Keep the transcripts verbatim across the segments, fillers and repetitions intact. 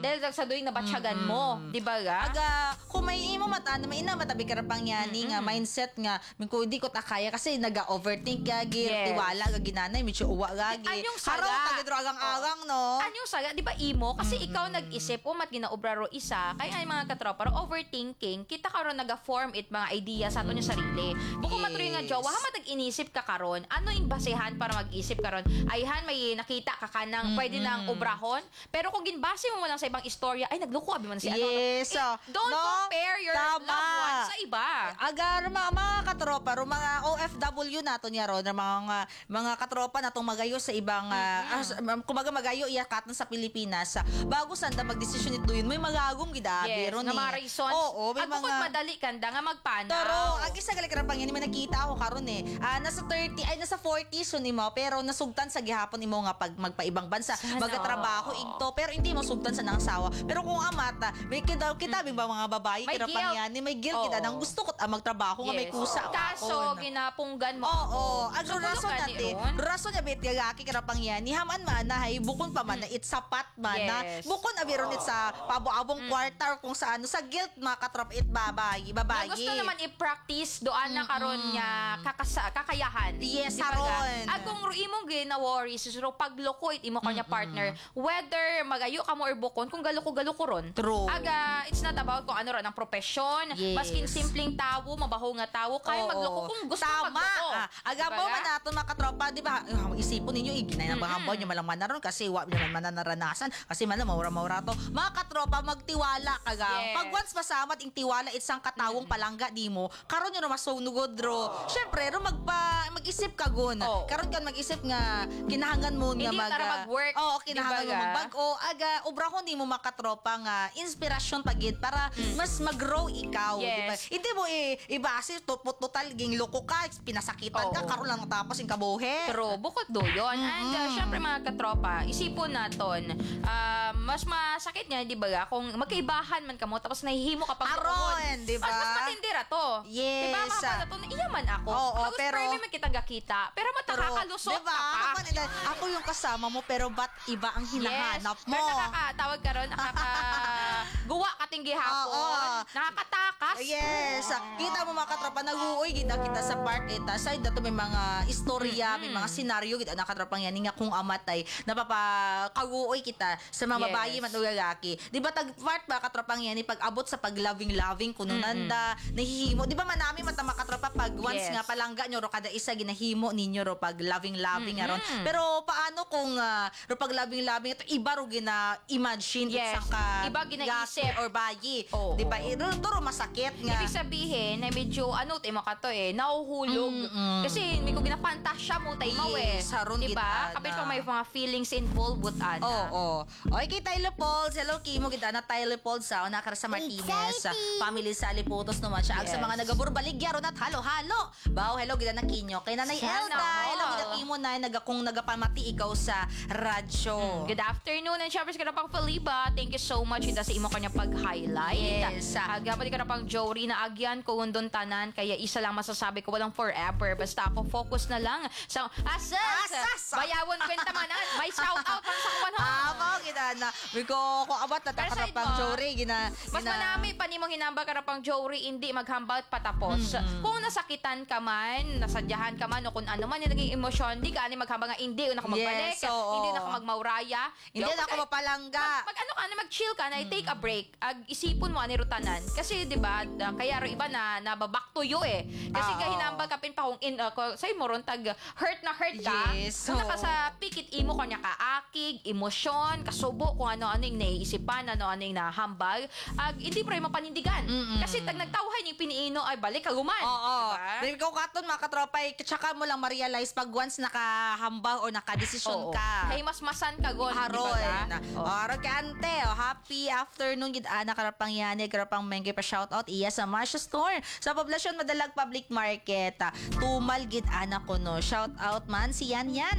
Dahil sa doing nabatsyagan mo, di ba ga? Aga, kung may imo mata, na may ina matabi ka pang yani nga, mindset nga, min ko di ko takaya kasi naga-overthink gagi, Yes. tiwala, gaginanay, medyo uwa gagi. Anyong saga. Haraw, tagadrogang-agang, no? Anyong saga, di ba imo? Kasi ikaw nag-isip, umat ginaobra ro isa, kaya ay mga katropa, ro overthinking, kita karon naga-form it mga idea sa ato niya sarili. Bukod Yes. matuloy nga jowa, hamat nag-inisip ka karon, ano yung basehan para mag-isip karon? Ayhan, may nakita ka ka ng pwede nang obrahon, pero kung ginbase mo mo lang sa ibang istorya, ay nagluko abi man si ano. Yes, Eh, so, don't no? compare your Tama. loved ones sa iba. Agar mga, mga katropa, ro, mga O F W nato niya ro, na mga mga katropa natong magayo sa ibang ah, ah, kumaga magayo iya katan sa Pilipinas. ah, Bago sanda magdesisyon ito yun, may magagom gidabi Yes, ron nga eh. mga reasons. Oo, may At bukod mga madali kanda nga magpanaw. Pero, ang isa gali karapang yan, may nakita ako karon eh. Ah, nasa thirty, ay nasa forties yun mo, pero nasugtan sa gihapon imo nga pag magpaibang bansa, Sana. magatrabaho igto, pero hindi mo sugtan sa nangsawa. Pero kung amata, may kita, kita mm. ba mga babae, May karapang guilt. yan, eh, may guilt Oo. kita, nang gusto ko ah, magtrabaho nga may Yes. kusa. Kaso, ako. ginapunggan mo. Oo, oh, ang So, rason bulungan natin, ni Ron. rason niya bet gagaki karapang yan, ni haman man na hay bukon pa man na it sapat man na Yes. bukon abiron it sa pabo-abong kwarta or kung sa ano sa guilt mga katrap it babayi babayi. Nga gusto naman i-practice doon na karon niya kakasa, kakayahan. Yes, Di ba haron. ga? At kung ro imong gina-worry, susuro pagloko it imo kanya partner, whether magayo ka mo or bukon, kung galoko-galoko ron. True. Aga, it's not about kung ano ron ang profesyon, Yes. maskin simpleng tawo, mabaho nga tawo, kaya Oo. magloko kung gusto Tama. magloko. Ah, aga Di ba po ga? man nato mga katropa, di ba? Uh, isipon ninyo iginay na bahambaw nyo malang manaron kasi wa naman mananaranasan kasi man maura-maura to. Mga katropa, magtiwala kaga. Yes. Pag once masamat ing tiwala isang katawong palangga di mo, karon nyo na masunugod ro. Syempre, ro magpa mag-isip ka gun. Oo. Karon kan mag-isip nga kinahangan mo nga Hindi mag tara mag-work, Oo, kinahangan di mo ba ga? magbag-o aga ubrahon di mo makatropa nga inspirasyon pagid para mas mag-grow ikaw, Yes. di ba? Hindi mo i- ibase to, total ging loko ka, pinasakitan ka, Oo. karon lang tapos yung kabuhe. Pero bukod do yun. And uh, syempre mga katropa, isipon naton, uh, mas masakit niya, di ba ga, kung magkaibahan man ka mo, tapos nahihimo ka pang Aron, di ba? Mas, mas matindira to. Yes. Di ba mga pala to, iyaman ako. Oo, Halos pero- premi man kita gakita, pero matakakalusot diba? ka pa. Ako, nila- ako yung kasama mo pero ba't iba ang hinahanap yes. mo? Pero nakakatawag ka ron, nakakaguwa ka tinggi hapon. Oo. Nakakatakas. Yes. Kita mo mga katropa, nag-uoy kita kita sa park kita. Side dato may mga istorya, may mga senaryo kita nakatrapang yan nga kung amatay napapakaguoy kita sa mga Yes. babae man o lalaki. Di ba tag part ba katrapang yan pag abot sa pag loving loving kuno nanda nahihimo. Di ba manami mata mga katropa pag once Yes. nga palangga nyo ro kada isa ginahimo ninyo ro pag loving loving aron. Pero paano kung uh, ro pag loving loving ito iba ro gina imagine Yes. isang ka Iba ginaisip. or bayi. Oo. Di ba? Ito ro masakit nga. Ibig sabihin, na medyo, ano, tayo ka to eh, nauhulog. Mm-mm. Kasi, may kung ginapantasya mo, tayo mo eh. Yes, haron diba? kita Kapit na. pa may mga feelings involved with ana. Oo. Oh, oh. Okay, kay Tyler Pauls. Hello, Kimo. Kita na Tyler Pauls. Sa nakara sa Martinez. Sa family sa Liputos naman siya. Ag sa Yes. mga nagaburbalig. Yaron at halo-halo. Bao, hello, gida na Kinyo. Kay Nanay Sana Elda. all. Hello, gida Kimo na. Naga, kung nagapamati ikaw sa radyo. Good afternoon, and syempre ka na pang Feliba. Thank you so much. Ita sa imo kanya pag-highlight. Yes. Aga pa di ka na pang Jory na agyan ko undon tanan. Kaya isa lang masasabi ko, walang forever. Basta ako focus na lang sa asas. Asas! Bayawon kwenta manan. May shout out man sa kuwan ha. Ako, gida na. Wiko, ko abat na Pero sa takarapang ito, Jory. Gina, Mas gina- manami pa ni mong hinambal ka na pang Jory, hindi maghambal patapos. Kung nasakitan ka man, nasadyahan ka man, o kung ano man yung naging emosyon, di ka ani maghambal nga, hindi na ako magbalik, Yes, oo. hindi na ako magmauraya. Hindi Yo, na ako mag- mapalangga. Mag ano ka na, mag-chill ka na, take a break. Ag isipon mo ani rutanan. Kasi 'di ba, da- kaya ro iba na nababack to you eh. Kasi Ah, ka oo. hinambal ka pin pa kung in uh, ko- say mo ron tag hurt na hurt ka. Yes, Kung naka oo. sa pikit imo kanya kaakig, emosyon, kasubo kung ano-ano yung naiisipan, ano-ano yung nahambal. Ag hindi pre mapanindigan. Kasi tag nagtawhan yung piniino ay balik kaguman. Oo. Diba? Diba? Ikaw katon mga katropay, tsaka mo lang ma-realize pag once nakahambal or nakadesisyon Oo. ka. Kay mas masan ka gon, Haron. diba? Oh. Aro ka ante, oh, happy afternoon gid ana karapang yani karapang mengge pa shout out iya sa Marcia Store sa poblasyon Madalag Public Market. Ah, Tumal gid ana ko no. Shout out man si Yan Yan.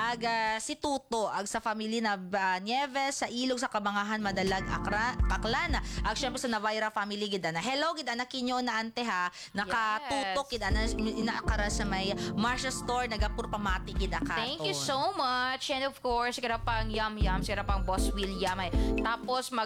Aga si Tuto ag sa family na uh, Nieves sa Ilog sa Kabangahan Madalag Akra Aklan. Ag syempre sa Navaira family gid ana. Hello gid ana kinyo na ante ha. Nakatutok gid ana inaakara sa may Marcia Store nagapur pamati gid akaton. Thank you so much. And of course, sigara pang Yum Yum, sigara pang Boss William. Ay, tapos, mag